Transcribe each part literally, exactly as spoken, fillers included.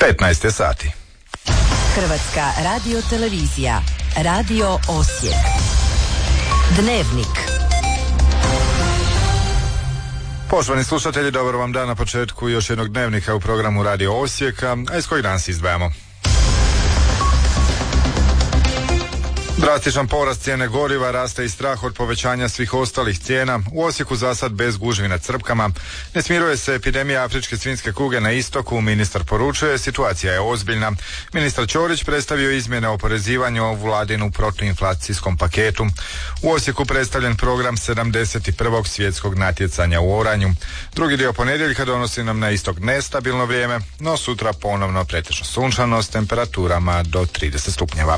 petnaest sati. Hrvatska radiotelevizija, Radio Osijek. Dnevnik. Poštovani slušatelji, dobar vam dan na početku još jednog dnevnika u programu Radio Osijeka, a iz kojeg danas izdvajamo. Drastičan porast cijene goriva, raste i strah od povećanja svih ostalih cijena. U Osijeku za sad bez gužvi na crpkama. Ne smiruje se epidemija afričke svinjske kuge na istoku, ministar poručuje, situacija je ozbiljna. Ministar Ćorić predstavio izmjene o oporezivanju u vladinu protuinflacijskom paketu. U Osijeku predstavljen program sedamdeset prvog svjetskog natjecanja u oranju. Drugi dio ponedjeljka donosi nam na istok nestabilno vrijeme, no sutra ponovno pretežno sunčano s temperaturama do trideset stupnjeva.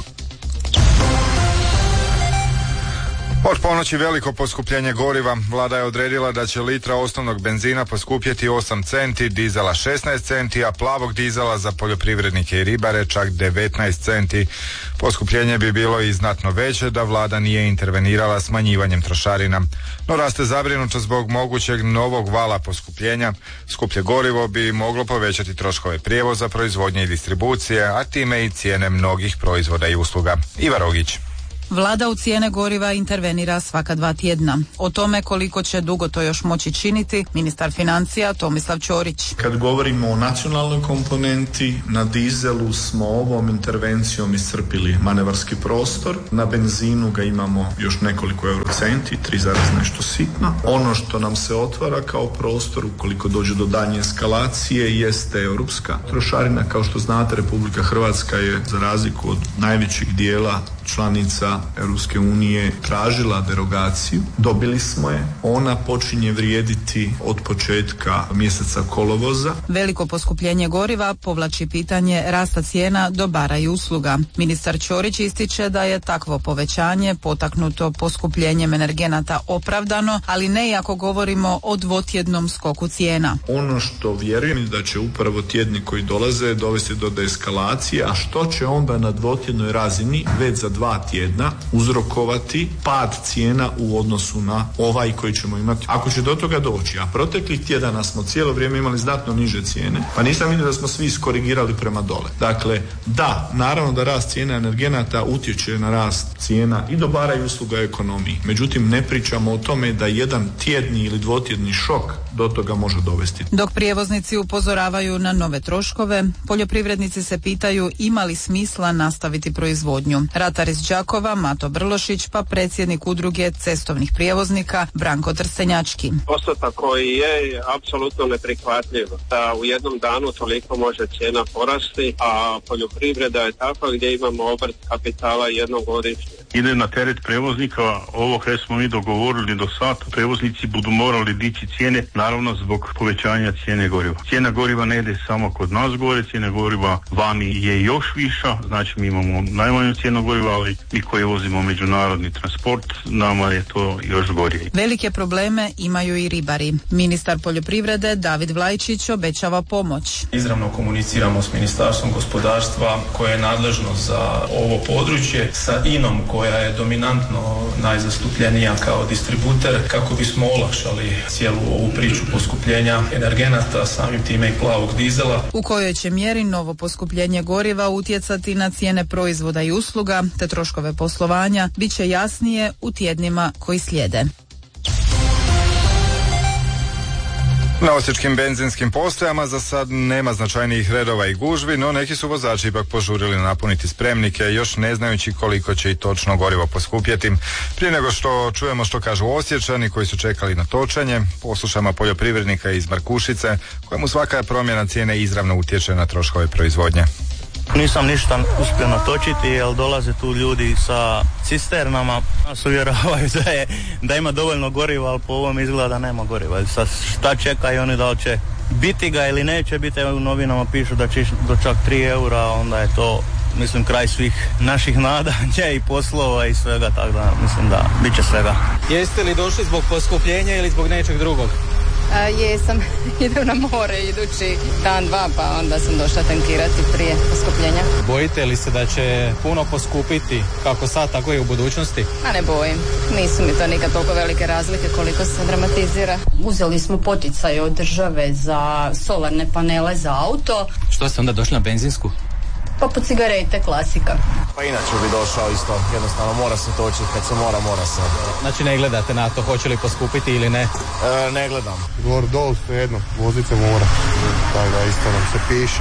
Od ponoći veliko poskupljenje goriva. Vlada je odredila da će litra osnovnog benzina poskupjeti osam centi, dizela šesnaest centi, a plavog dizela za poljoprivrednike i ribare čak devetnaest centi. Poskupljenje bi bilo i znatno veće da vlada nije intervenirala smanjivanjem trošarina. No raste zabrinutost zbog mogućeg novog vala poskupljenja. Skuplje gorivo bi moglo povećati troškove prijevoza, proizvodnje i distribucije, a time i cijene mnogih proizvoda i usluga. Iva Rogić. Vlada u cijene goriva intervenira svaka dva tjedna. O tome koliko će dugo to još moći činiti, ministar financija Tomislav Ćorić. Kad govorimo o nacionalnoj komponenti, na dizelu smo ovom intervencijom iscrpili manevarski prostor, na benzinu ga imamo još nekoliko eurocenti, tri zarez nešto sitno. Ono što nam se otvara kao prostor, ukoliko dođe do daljnje eskalacije, jeste europska trošarina. Kao što znate, Republika Hrvatska je, za razliku od najvećeg dijela članica Europske unije, tražila derogaciju. Dobili smo je. Ona počinje vrijediti od početka mjeseca kolovoza. Veliko poskupljenje goriva povlači pitanje rasta cijena dobara i usluga. Ministar Ćorić ističe da je takvo povećanje potaknuto poskupljenjem energenata opravdano, ali ne i ako govorimo o dvotjednom skoku cijena. Ono što vjerujem da će upravo tjedni koji dolaze dovesti do deeskalacije, a što će onda na dvotjednoj razini već za dva tjedna uzrokovati pad cijena u odnosu na ovaj koji ćemo imati. Ako će do toga doći, a proteklih tjedana smo cijelo vrijeme imali znatno niže cijene, pa nisam vidio da smo svi iskorigirali prema dole. Dakle, da, naravno da rast cijena energenata utječe na rast cijena i dobara i usluga ekonomiji. Međutim, ne pričamo o tome da jedan tjedni ili dvotjedni šok do toga može dovesti. Dok prijevoznici upozoravaju na nove troškove, poljoprivrednici se pitaju ima li smisla nastaviti proizvodnju. Ratar iz Đakova, Mato Brlošić, pa predsjednik udruge cestovnih prijevoznika Branko Trstenjački. Postotak koji je apsolutno neprihvatljiv. Da u jednom danu toliko može cijena porasti, a poljoprivreda je takva gdje imamo obrt kapitala jednogodišnje. Ide na teret prevoznika, ovo koje smo mi dogovorili do sad, prevoznici budu morali dići cijene, naravno zbog povećanja cijene goriva. Cijena goriva ne ide samo kod nas gore, cijena goriva vani je još viša, znači mi imamo najmanju cijenu goriva, ali mi koji vozimo međunarodni transport, nama je to još gorije. Velike probleme imaju i ribari. Ministar poljoprivrede David Vlajčić obećava pomoć. Izravno komuniciramo s Ministarstvom gospodarstva koje je nadležno za ovo područje, sa I N O M koja je dominantno najzastupljenija kao distributer, kako bismo olakšali cijelu ovu priču poskupljenja energenata, samim time i plavog dizela. U kojoj će mjeri novo poskupljenje goriva utjecati na cijene proizvoda i usluga te troškove poslovanja bit će jasnije u tjednima koji slijede. Na osječkim benzinskim postajama za sad nema značajnijih redova i gužvi, no neki su vozači ipak požurili napuniti spremnike, još ne znajući koliko će i točno gorivo poskupjeti. Prije nego što čujemo što kažu Osječani koji su čekali na točenje, poslušamo poljoprivrednika iz Markušice, kojemu svaka promjena cijene izravno utječe na troškove proizvodnje. Nisam ništa uspio natočiti jer dolaze tu ljudi sa cisternama, nas uvjeravaju da, je, da ima dovoljno goriva, ali po ovom izgleda da nema goriva. Sad šta čekaju oni, da li će biti ga ili neće biti, u novinama pišu da će ići do čak tri eura, onda je to, mislim, kraj svih naših nadanja i poslova i svega, tako da mislim da bit će svega. Jeste li došli zbog poskupljenja ili zbog nečeg drugog? A, jesam, idem na more idući dan, dva, pa onda sam došla tankirati prije poskupljenja. Bojite li se da će puno poskupiti kako sad, tako i u budućnosti? A ne bojim, nisu mi to nikad toliko velike razlike koliko se dramatizira. Uzeli smo poticaj od države za solarne panele za auto. Što ste onda došli na benzinsku? Pa po cigarete, klasika. Pa inače bi došao isto, jednostavno mora se točiti, kad se mora, mora se. Znači ne gledate na to, hoće li poskupiti ili ne? E, ne gledam. Gor dol svejedno, vozit se mora, tako da isto nam se piše.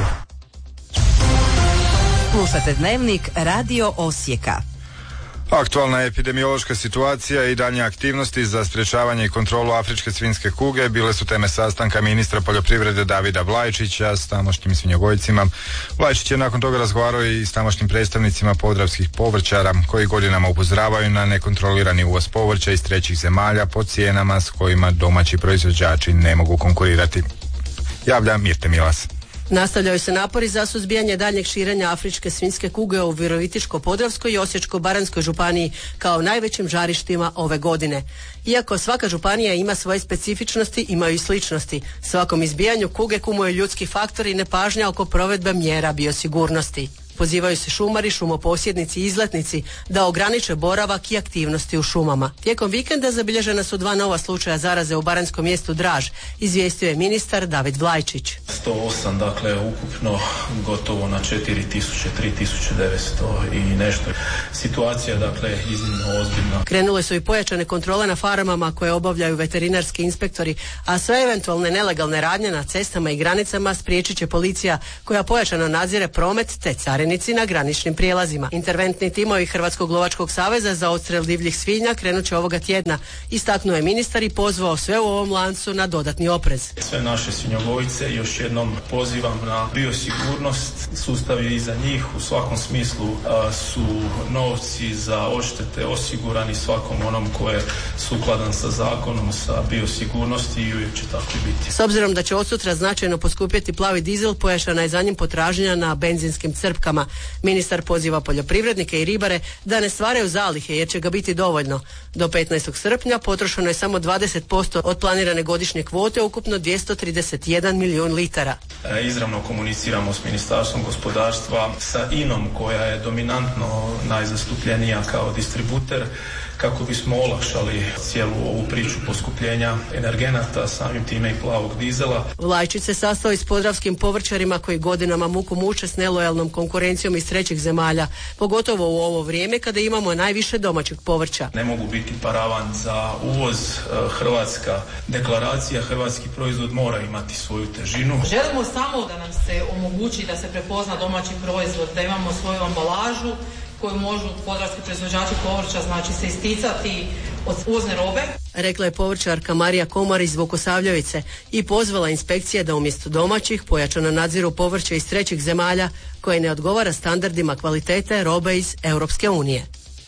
Slušate Dnevnik Radio Osijeka. Aktualna epidemiološka situacija i daljnje aktivnosti za sprječavanje i kontrolu afričke svinjske kuge bile su teme sastanka ministra poljoprivrede Davida Vlajčića s tamošnjim svinjogojcima. Vlajčić je nakon toga razgovarao i s tamošnjim predstavnicima podravskih povrćara koji godinama upozoravaju na nekontrolirani uvoz povrća iz trećih zemalja po cijenama s kojima domaći proizvođači ne mogu konkurirati. Javlja Mirte Milas. Nastavljaju se napori za suzbijanje daljnjeg širenja afričke svinjske kuge u Virovitičko-podravskoj i Osječko-baranjskoj županiji kao najvećim žarištima ove godine. Iako svaka županija ima svoje specifičnosti, imaju i sličnosti. Svakom izbijanju kuge kumuje ljudski faktor i nepažnja oko provedbe mjera biosigurnosti. Pozivaju se šumari, šumoposjednici i izletnici da ograniče boravak i aktivnosti u šumama. Tijekom vikenda zabilježena su dva nova slučaja zaraze u baranjskom mjestu Draž, izvijestio je ministar David Vlajčić. sto osam, dakle ukupno gotovo na četiri tisuće, tri tisuće devetsto i nešto. Situacija dakle iznimno ozbiljna. Krenule su i pojačane kontrole na farmama koje obavljaju veterinarski inspektori, a sve eventualne nelegalne radnje na cestama i granicama spriječit će policija koja pojačano nadzire promet te carinici na graničnim prijelazima. Interventni timovi Hrvatskog lovačkog saveza za odstrel divljih svinja krenut će ovoga tjedna. Istaknuo je ministar i pozvao sve u ovom lancu na dodatni oprez. Sve naše svinjogojce još jednom pozivam na biosigurnost. Sustav je iza njih, u svakom smislu a, su novci za odštete osigurani svakom onom ko je sukladan sa zakonom, sa biosigurnosti i uvijek će tako i biti. S obzirom da će od sutra značajno poskupjeti plavi dizel, pojačana je za njim potražnja na benzinskim crpkama. Ministar poziva poljoprivrednike i ribare da ne stvaraju zalihe jer će ga biti dovoljno. Do petnaestog srpnja potrošeno je samo dvadeset posto od planirane godišnje kvote, ukupno dvjesto trideset jedan milijun litara. E, izravno komuniciramo s Ministarstvom gospodarstva, sa I N O M koja je dominantno najzastupljenija kao distributer, kako bismo olakšali cijelu ovu priču poskupljenja energenata, samim time i plavog dizela. Vlajčić se sastao i s podravskim povrćarima koji godinama muku muče s nelojalnom konkurencijom iz trećih zemalja, pogotovo u ovo vrijeme kada imamo najviše domaćeg povrća. Ne mogu biti paravan za uvoz. Hrvatska deklaracija, hrvatski proizvod mora imati svoju težinu. Želimo samo da nam se omogući da se prepozna domaći proizvod, da imamo svoju ambalažu koju možu podravski proizvođači povrća znači se isticati od uvozne robe. Rekla je povrćarka Marija Komar iz Vukosavljevice i pozvala inspekcije da umjesto domaćih pojačano nadziru povrće iz trećih zemalja koje ne odgovara standardima kvalitete robe iz Europske unije.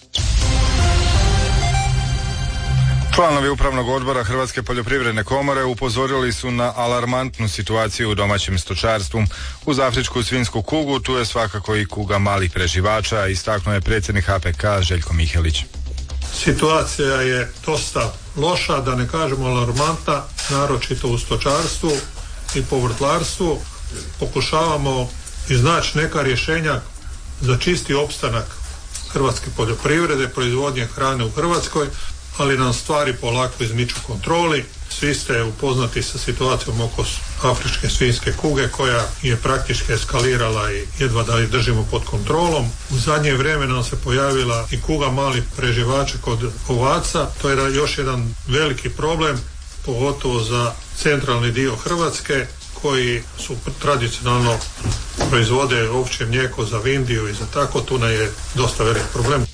Članovi Upravnog odbora Hrvatske poljoprivredne komore upozorili su na alarmantnu situaciju u domaćem stočarstvu. Uz afričku svinjsku kugu tu je svakako i kuga malih preživača, istaknuo je predsjednik H P K Željko Mihelić. Situacija je dosta loša, da ne kažemo alarmantna, naročito u stočarstvu i povrtlarstvu. Pokušavamo iznaći neka rješenja za čisti opstanak hrvatske poljoprivrede, proizvodnje hrane u Hrvatskoj, ali nam stvari polako izmiču kontroli. Svi ste upoznati sa situacijom oko afričke svinjske kuge koja je praktički eskalirala i jedva da je držimo pod kontrolom. U zadnje vrijeme nam se pojavila i kuga malih preživača kod ovaca. To je još jedan veliki problem, pogotovo za centralni dio Hrvatske koji su tradicionalno proizvode ovčje mlijeko za Vindiju i za tako, tu nam je dosta velik problem.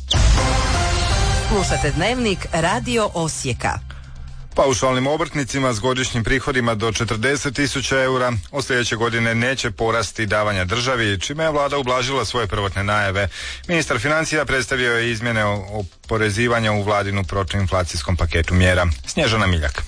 Slušate Dnevnik Radio Osijeka. Paušalnim obrtnicima s godišnjim prihodima do četrdeset tisuća eura od sljedeće godine neće porasti davanja državi, čime je vlada ublažila svoje prvotne najave. Ministar financija predstavio je izmjene oporezivanja u vladinu protuinflacijskom paketu mjera. Snježana Miljak.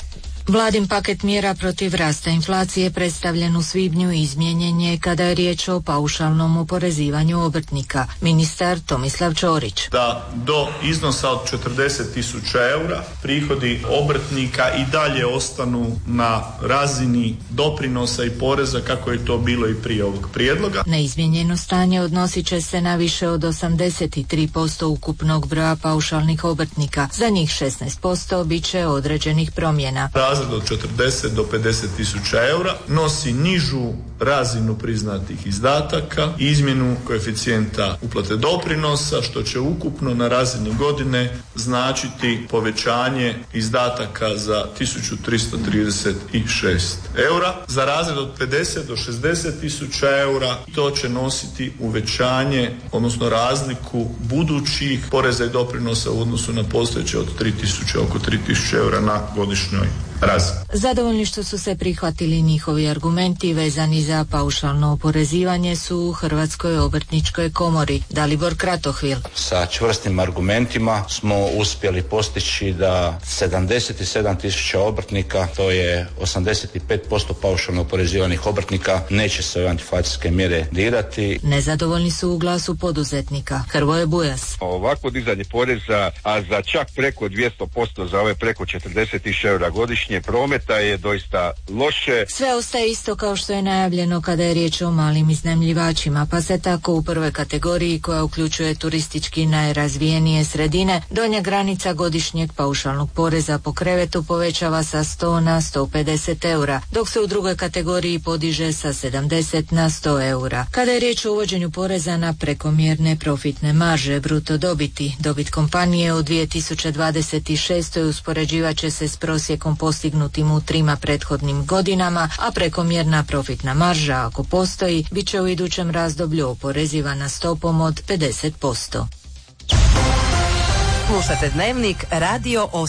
Vladin paket mjera protiv rasta inflacije predstavljen u svibnju izmijenjen je kada je riječ o paušalnom oporezivanju obrtnika. Ministar Tomislav Ćorić. Da do iznosa od četrdeset tisuća eura prihodi obrtnika i dalje ostanu na razini doprinosa i poreza kako je to bilo i prije ovog prijedloga. Neizmijenjeno stanje odnosit će se na više od osamdeset tri posto ukupnog broja paušalnih obrtnika. Za njih šesnaest posto bit će određenih promjena. Razred od četrdeset do pedeset tisuća eura nosi nižu razinu priznatih izdataka, izmjenu koeficijenta uplate doprinosa, što će ukupno na razini godine značiti povećanje izdataka za tisuću tristo trideset šest eura. Za razred od pedeset do šezdeset tisuća eura to će nositi uvećanje, odnosno razliku budućih poreza i doprinosa u odnosu na postojeće od tri tisuće, oko tri tisuće eura na godišnjoj razini. Zadovoljni što su se prihvatili njihovi argumenti vezani za paušalno oporezivanje su u Hrvatskoj obrtničkoj komori. Dalibor Kratohvil. Sa čvrstim argumentima smo uspjeli postići da sedamdeset sedam tisuća obrtnika, to je osamdeset pet posto paušalno oporezivanih obrtnika, neće se ove antiinflacijske mjere dirati. Nezadovoljni su u Glasu poduzetnika. Hrvoje Bujas. Ovako dizanje poreza, a za čak preko dvjesto posto za ove preko četrdeset tisuća eura godišnje prometa je doista loše. Sve ostaje isto kao što je najavljeno kada je riječ o malim iznajmljivačima, pa se tako u prvoj kategoriji koja uključuje turistički najrazvijenije sredine, donja granica godišnjeg paušalnog poreza po krevetu povećava sa sto na sto pedeset eura, dok se u drugoj kategoriji podiže sa sedamdeset na sto eura. Kada je riječ o uvođenju poreza na prekomjerne profitne marže, bruto dobiti, dobit kompanije u dvije tisuće dvadeset šestoj uspoređivat će se s prosjekom postignutim u trima prethodnim godinama, a prekomjerna profitna marža, ako postoji, bit će u idućem razdoblju oporezivana stopom od pedeset posto. Slušate Dnevnik Radio Osijek.